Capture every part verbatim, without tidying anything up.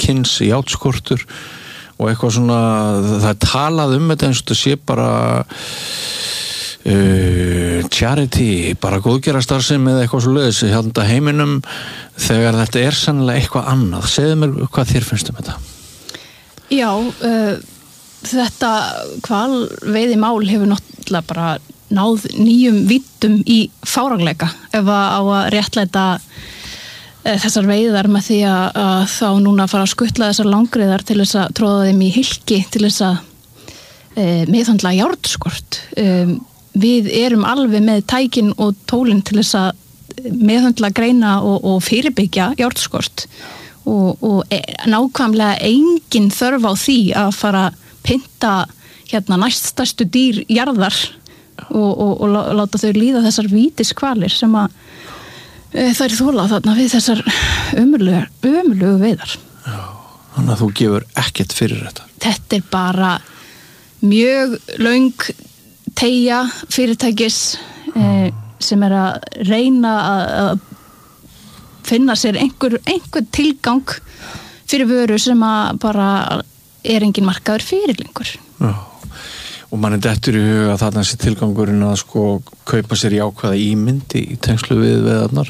kyns játskortur og eitthvað svona, það er talað um þetta eins og þetta sé bara uh, charity, bara góðgerastarfsemi eða eitthvað svo leiðis hérna heiminum þegar þetta er sannlega eitthvað annað. Segðu mér hvað þér finnst um þetta. Já, uh, þetta hvalveiðimál hefur náttúrulega bara náð nýjum víddum í fáránleika ef að á að réttlæta uh, þessar veiðar með því að, að þá núna fara að skuttla þessar langriðar til þess að tróða þeim í hylki til þess að uh, meðhöndla járnskort. Um, við erum alveg með tækin og tólin til þess að meðhöndla greina og, og fyrirbyggja járnskort og, og e, nákvæmlega engin þörf á því að fara að pynta hérna næststærstu dýr jarðar og, og, og láta þau líða þessar vítiskvalir sem að e, þær þola þarna við þessar ömurlegu, ömurlegu veiðar. Já, þannig að þú gefur ekkert fyrir þetta. Þetta er bara mjög löng teygja fyrirtækis e, sem er að reyna að finna sér einhver, einhver tilgang fyrir vöru sem að bara er engin markaður fyrir lengur. Já. Og mann er dettur í huga að þarna sé tilgangurinn að sko kaupa sér jákvæða ímynd í tengslu við veðarnar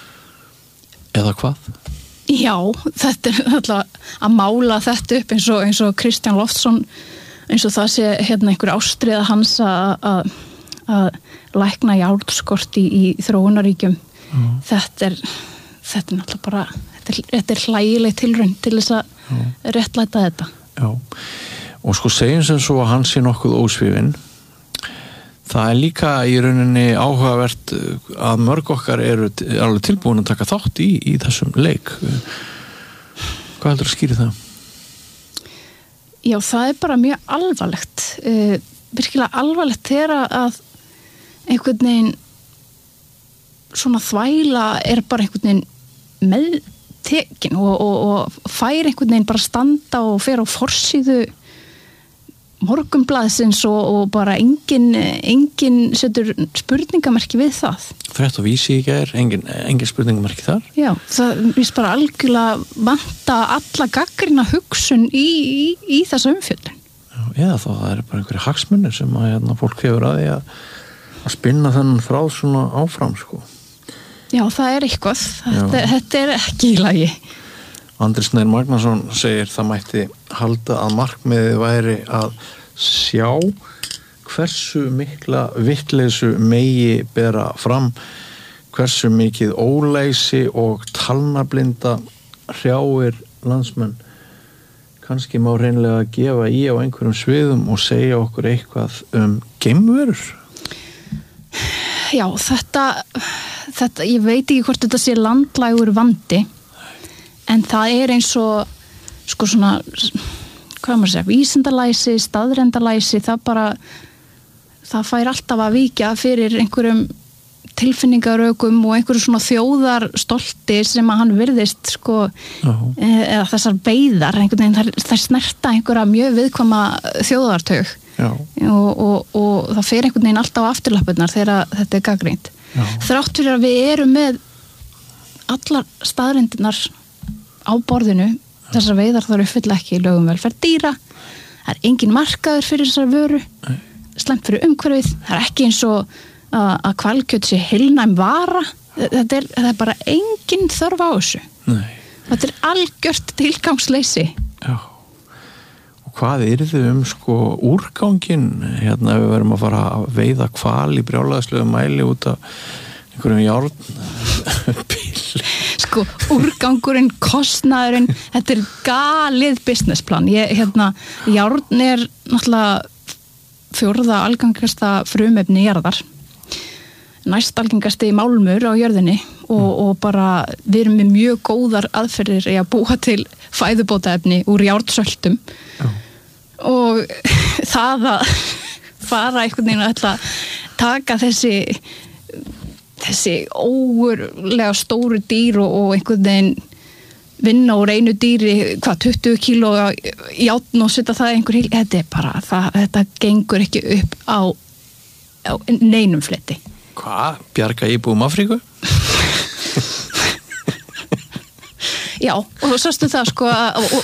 eða hvað? Já, þetta er alltaf að mála þetta upp eins og, eins og Kristján Loftsson eins og það sé hérna einhver ástriða hans að að lækna járnskort í, í þróunaríkjum. Mm. Þetta er þetta er náttúrulega bara þetta er, þetta er hlægileg tilraun til þess að mm. réttlæta þetta. Já. Og sko segjum sem svo að hann sé nokkuð ósvífinn. Það er líka í rauninni áhugavert að mörg okkar eru alveg tilbúin að taka þátt í, í þessum leik. Hvað heldur að skýri það? Já, það er bara mjög alvarlegt. Uh, virkilega alvarlegt þegar að einhvern veginn svona þvæla er bara einhvern veginn meðtekin og, og, og fær einhvern veginn bara standa og fer á forsíðu Morgunblaðsins og, og bara engin, engin setur spurningamerki við það. Frétt og Vísi í gær, engin, engin spurningamerki þar? Já, það víst bara algjörlega vanta alla gagnrýna hugsun í, í, í þessa umfjöllun. Já, eða þá það er bara einhverja hagsmunir sem að hérna, fólk hefur að því að, að spinna þennan frá svona áfram, sko. Já, það er eitthvað. Þetta, þetta er ekki í lagi. Andri Snær Magnason segir það mætti halda að markmiðið væri að sjá hversu mikla vitleysu megi bera fram, hversu mikið óleysi og talnablinda hrjáir landsmenn. Kannski má hreinlega gefa í á einhverjum sviðum og segja okkur eitthvað um geimverur. Já, þetta, þetta ég veit ekki hvort þetta sé landlægur vandi. En það er eins og sko svona, hvað maður segja, vísindalæsi, staðrendalæsi, það bara, það fær alltaf að víkja fyrir einhverjum tilfinningarökum og einhverjum svona þjóðarstolti sem að hann virðist sko, uh-huh. eða þessar veiðar, einhvern veginn, þær, þær snerta einhverja mjög viðkvæma þjóðartaug og, og, og það fer einhvern veginn alltaf á afturlappirnar þegar þetta er gagnrýnt. Þrátt fyrir að við erum með allar staðrendirnar á borðinu, þessar veiðar þarf uppfylla ekki í lögum velferð dýra, það er engin markaður fyrir þessar vöru, slæmt fyrir umhverfið, það er ekki eins og að, að hvalkjöt sé heilnæm vara, þetta er, það er bara engin þörf á þessu. Nei. Þetta er algjört tilgangsleysi. Já. Og hvað er þið um sko úrgangin, hérna ef við verum að fara að veiða hval í brjálæðislegu mæli út af einhverjum járn bíl. Sko, úrgangurinn, kostnaðurinn, þetta er galið businessplan. Ég, hérna, járn er náttúrulega fjórða algengasta frumefni jarðar. Næst algengasti málmur á jörðinni og, og bara við erum með mjög góðar aðferðir í að búa til fæðubótaefni úr járnsöltum. Já. Og það að fara einhvern veginn að ætla að taka þessi þessi ógurlega stóru dýr og, og einhvern veginn vinna úr einu dýri, hvað, tuttugu kíló í járn og setja það einhver hil, þetta er bara, það, þetta gengur ekki upp á, á neinum fletti. Hvað? Bjarga íbúum Afríku? Já, og svo sástu það sko og,